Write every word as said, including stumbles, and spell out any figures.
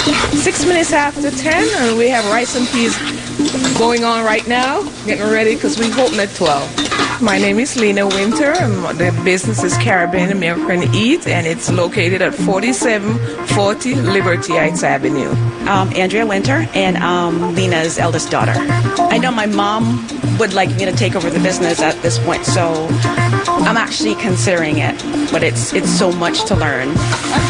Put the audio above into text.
Six minutes after ten, and we have rice and peas going on right now, getting ready because we open at twelve. My name is Lena Winter, and the business is Caribbean American Eat, and it's located at forty-seven forty Liberty Heights Avenue. Um, Andrea Winter, and um, Lena's eldest daughter. I know my mom would like me to take over the business at this point, so I'm actually considering it, but it's it's so much to learn.